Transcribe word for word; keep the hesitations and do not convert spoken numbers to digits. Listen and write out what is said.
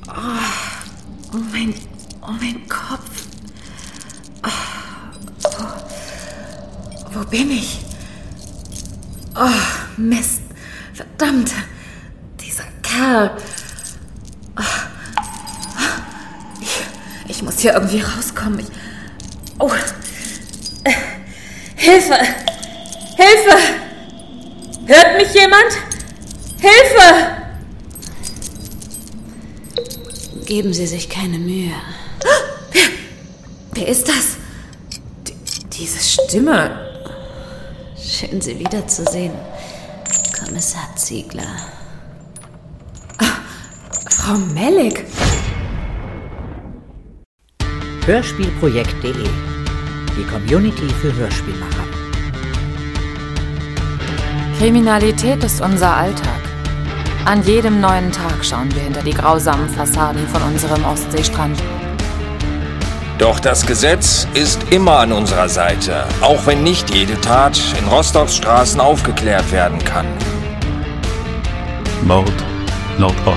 Oh, oh, mein, oh mein Kopf. Oh, wo, wo bin ich? Oh, Mist. Verdammt. Dieser Kerl. Oh, ich, ich muss hier irgendwie rauskommen. Ich, oh. Äh, Hilfe! Hilfe! Hört mich jemand? Hilfe! Geben Sie sich keine Mühe. Wer, wer ist das? D- diese Stimme. Schön, Sie wiederzusehen, Kommissar Ziegler. Ah, Frau Mellig. Hörspielprojekt punkt de. Die Community für Hörspielmacher. Kriminalität ist unser Alltag. An jedem neuen Tag schauen wir hinter die grausamen Fassaden von unserem Ostseestrand. Doch das Gesetz ist immer an unserer Seite, auch wenn nicht jede Tat in Rostocks Straßen aufgeklärt werden kann. Mord Nordost.